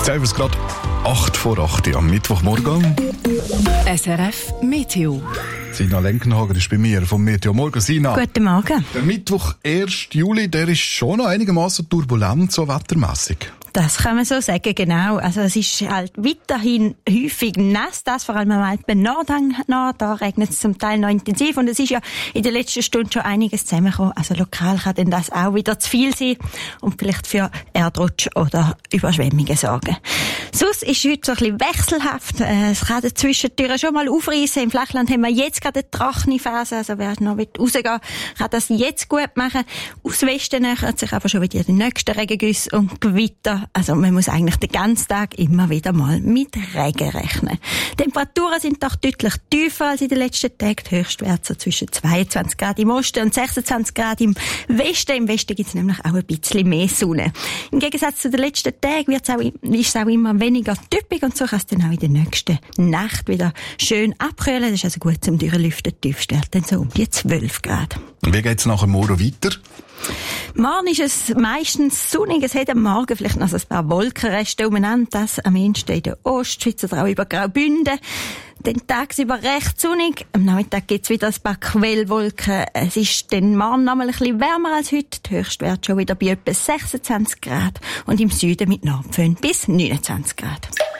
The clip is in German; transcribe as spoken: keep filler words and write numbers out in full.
Jetzt ist gerade acht vor acht am Mittwochmorgen. S R F Meteo. Sina Lenkenhager ist bei mir vom Meteo. Morgen, Sina. Guten Morgen. Der Mittwoch, ersten Juli, der ist schon noch einigermaßen turbulent, so wettermässig. Das kann man so sagen, genau. Also es ist halt weiterhin häufig nass, das vor allem am Alpen Nordhang nach. Da regnet es zum Teil noch intensiv und es ist ja in der letzten Stunde schon einiges zusammengekommen. Also lokal kann dann das auch wieder zu viel sein und vielleicht für Erdrutsch oder Überschwemmungen sorgen. Sonst ist heute so ein bisschen wechselhaft. Es kann dazwischen schon mal aufreißen. Im Flachland haben wir jetzt gerade eine trockene Phase. Also wer noch rausgehen will, kann das jetzt gut machen. Aus Westen nähert sich aber schon wieder die nächsten Regengüsse und Gewitter. Also man muss eigentlich den ganzen Tag immer wieder mal mit Regen rechnen. Die Temperaturen sind doch deutlich tiefer als in den letzten Tagen. Die Höchstwerte so zwischen zweiundzwanzig Grad im Osten und sechsundzwanzig Grad im Westen. Im Westen gibt es nämlich auch ein bisschen mehr Sonne. Im Gegensatz zu den letzten Tagen wird's auch, ist es auch immer weniger typisch und so kann es dann auch in der nächsten Nacht wieder schön abkühlen. Das ist also gut zum Durchlüften. Die Tiefstwerte dann so um die zwölf Grad. Und wie geht's nachher morgen weiter? Morgen ist es meistens sonnig. Es hat am Morgen vielleicht noch ein paar Wolkenreste umeinander. Das am ehesten in der Ostschweiz oder auch über Graubünden. Den tagsüber recht sonnig. Am Nachmittag gibt es wieder ein paar Quellwolken. Es ist dann morgen noch mal ein bisschen wärmer als heute. Die Höchstwerte schon wieder bei etwa sechsundzwanzig Grad. Und im Süden mit Nordföhn bis neunundzwanzig Grad.